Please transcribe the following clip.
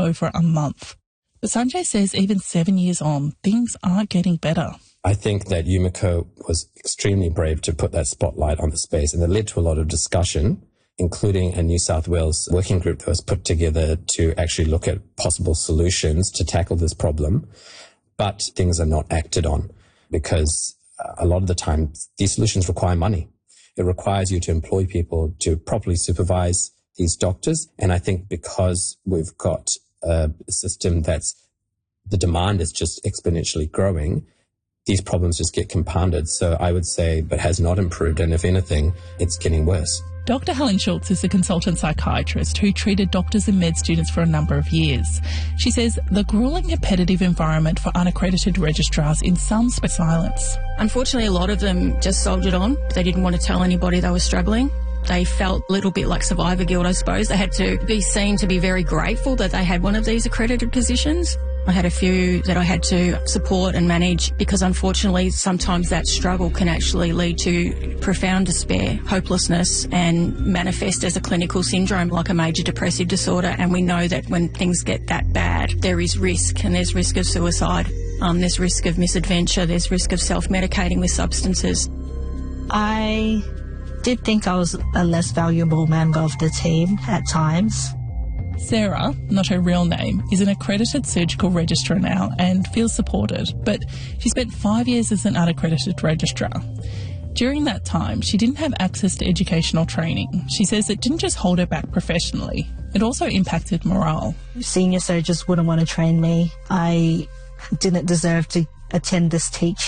over a month. But Sanjay says even 7 years on, things aren't getting better. I think that Yumiko was extremely brave to put that spotlight on the space, and it led to a lot of discussion, including a New South Wales working group that was put together to actually look at possible solutions to tackle this problem. But things are not acted on because a lot of the time these solutions require money. It requires you to employ people to properly supervise these doctors. And I think because we've got a system the demand is just exponentially growing, these problems just get compounded. So I would say, but has not improved. And if anything, it's getting worse. Dr. Helen Schultz is a consultant psychiatrist who treated doctors and med students for a number of years. She says the grueling competitive environment for unaccredited registrars in some spoke silence. Unfortunately, a lot of them just soldiered on. They didn't want to tell anybody they were struggling. They felt a little bit like survivor guilt, I suppose. They had to be seen to be very grateful that they had one of these accredited positions. I had a few that I had to support and manage because unfortunately sometimes that struggle can actually lead to profound despair, hopelessness, and manifest as a clinical syndrome like a major depressive disorder. And we know that when things get that bad, there is risk, and there's risk of suicide, there's risk of misadventure, there's risk of self-medicating with substances. I did think I was a less valuable member of the team at times. Sarah, not her real name, is an accredited surgical registrar now and feels supported, but she spent 5 years as an unaccredited registrar. During that time, she didn't have access to educational training. She says it didn't just hold her back professionally, it also impacted morale. Senior surgeons wouldn't want to train me. I didn't deserve to attend this teaching.